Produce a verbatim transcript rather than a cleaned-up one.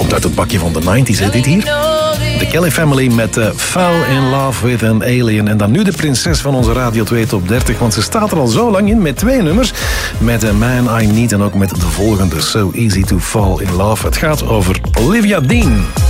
Komt uit het bakje van de nineties, hè, dit hier. De Kelly Family met uh, Fall in Love with an Alien. En dan nu de prinses van onze Radio twee Top dertig. Want ze staat er al zo lang in met twee nummers. Met A Man I Need en ook met de volgende So Easy to Fall in Love. Het gaat over Olivia Dean.